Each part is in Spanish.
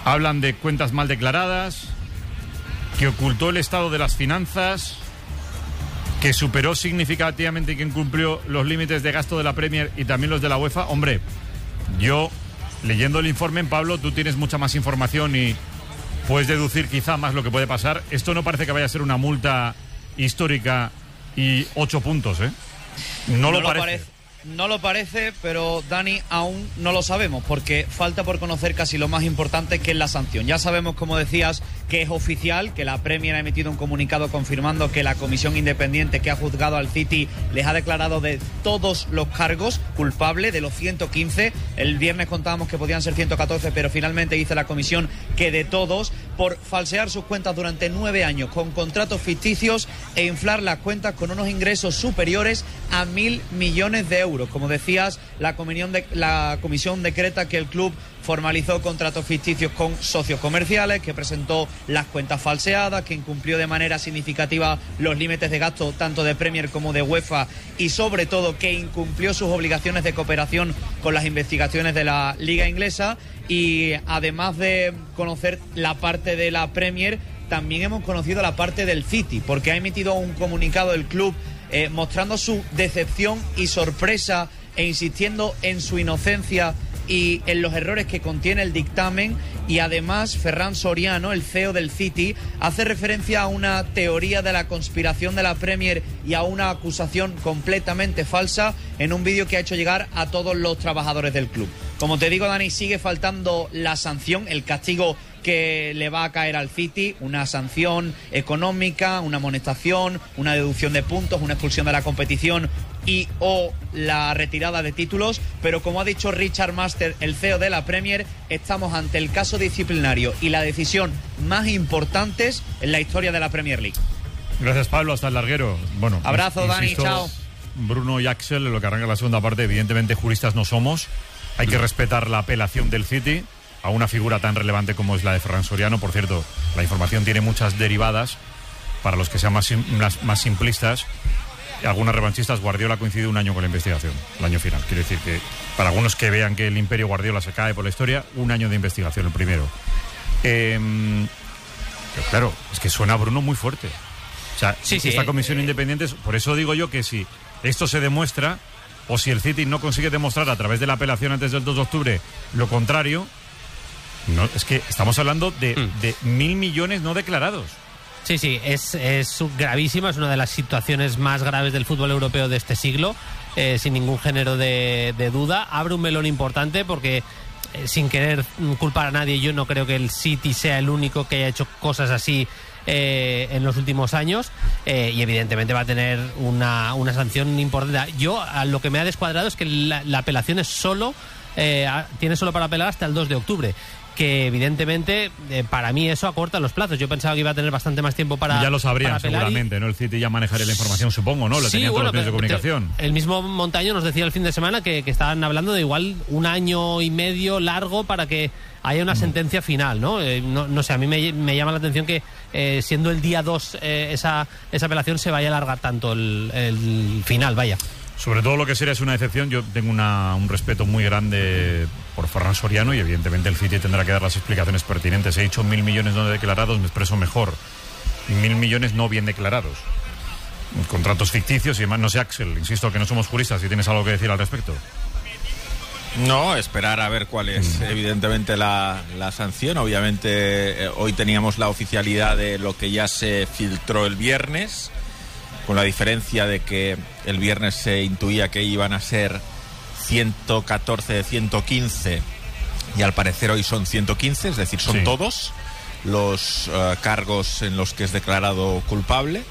Hablan de cuentas mal declaradas, que ocultó el estado de las finanzas, que superó significativamente y que incumplió los límites de gasto de la Premier y también los de la UEFA. Hombre, yo, leyendo el informe, Pablo, tú tienes mucha más información y puedes deducir quizá más lo que puede pasar. Esto no parece que vaya a ser una multa histórica y 8 puntos, ¿eh? No lo parece. No lo parece, pero Dani, aún no lo sabemos, porque falta por conocer casi lo más importante, que es la sanción. Ya sabemos, como decías, que es oficial, que la Premier ha emitido un comunicado confirmando que la comisión independiente que ha juzgado al City les ha declarado de todos los cargos culpable, de los 115. El viernes contábamos que podían ser 114, pero finalmente dice la comisión que de todos, por falsear sus cuentas durante 9 años con contratos ficticios e inflar las cuentas con unos ingresos superiores a 1.000 millones de euros. Como decías, la comisión decreta que el club formalizó contratos ficticios con socios comerciales, que presentó las cuentas falseadas, que incumplió de manera significativa los límites de gasto tanto de Premier como de UEFA y sobre todo que incumplió sus obligaciones de cooperación con las investigaciones de la Liga Inglesa. Y además de conocer la parte de la Premier, también hemos conocido la parte del City, porque ha emitido un comunicado el club mostrando su decepción y sorpresa e insistiendo en su inocencia y en los errores que contiene el dictamen. Y además Ferran Soriano, el CEO del City, hace referencia a una teoría de la conspiración de la Premier y a una acusación completamente falsa en un vídeo que ha hecho llegar a todos los trabajadores del club. Como te digo, Dani, sigue faltando la sanción, el castigo que le va a caer al City, una sanción económica, una amonestación, una deducción de puntos, una expulsión de la competición y o la retirada de títulos. Pero como ha dicho Richard Master, el CEO de la Premier, estamos ante el caso disciplinario y la decisión más importantes en la historia de la Premier League. Gracias, Pablo, hasta el larguero. Bueno, abrazo, Dani, chao. Bruno y Axel, en lo que arranca la segunda parte, evidentemente juristas no somos. Hay que respetar la apelación del City a una figura tan relevante como es la de Ferran Soriano. Por cierto, la información tiene muchas derivadas. Para los que sean más simplistas, algunos revanchistas, Guardiola coincide un año con la investigación, el año final. Quiere decir que para algunos que vean que el imperio Guardiola se cae por la historia, un año de investigación, el primero. Pero claro, es que suena, Bruno, muy fuerte. O sea, esta comisión independiente, por eso digo yo que si esto se demuestra, o si el City no consigue demostrar a través de la apelación antes del 2 de octubre lo contrario, no, es que estamos hablando de 1.000 millones no declarados. Sí, es gravísima, es una de las situaciones más graves del fútbol europeo de este siglo, sin ningún género de duda. Abre un melón importante porque, sin querer culpar a nadie, yo no creo que el City sea el único que haya hecho cosas así en los últimos años, y evidentemente va a tener una sanción importante. Yo, a lo que me ha descuadrado es que la apelación es tiene solo para apelar hasta el 2 de octubre. Que evidentemente para mí eso acorta los plazos. Yo pensaba que iba a tener bastante más tiempo para ya lo sabrían seguramente, ¿no? El City ya manejaría la información, supongo, ¿no? Lo tenían todos los medios de comunicación. El mismo Montaño nos decía el fin de semana que estaban hablando de igual un año y medio largo para que haya una sentencia final, ¿no? No sé, a mí me llama la atención que siendo el día 2 esa apelación se vaya a alargar tanto el final, vaya. Sobre todo lo que sería es una decepción. Yo tengo un respeto muy grande por Ferran Soriano y evidentemente el City tendrá que dar las explicaciones pertinentes. He dicho 1.000 millones no declarados, me expreso mejor. 1.000 millones no bien declarados. Contratos ficticios y demás. No sé, Axel, insisto que no somos juristas, si tienes algo que decir al respecto. No, esperar a ver cuál es evidentemente la sanción. Obviamente hoy teníamos la oficialidad de lo que ya se filtró el viernes, con la diferencia de que el viernes se intuía que iban a ser 114 de 115 y al parecer hoy son 115, es decir, son todos los cargos en los que es declarado culpable.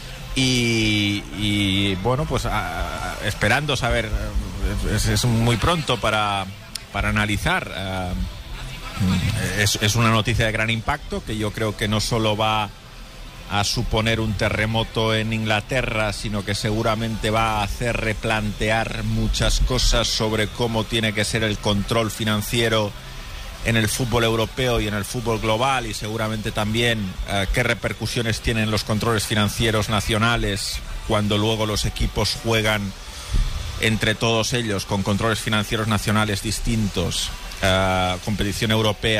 Y bueno, pues esperando saber, es muy pronto para analizar. Es una noticia de gran impacto que yo creo que no solo va a suponer un terremoto en Inglaterra, sino que seguramente va a hacer replantear muchas cosas sobre cómo tiene que ser el control financiero en el fútbol europeo y en el fútbol global, y seguramente también qué repercusiones tienen los controles financieros nacionales cuando luego los equipos juegan entre todos ellos con controles financieros nacionales distintos, competición europea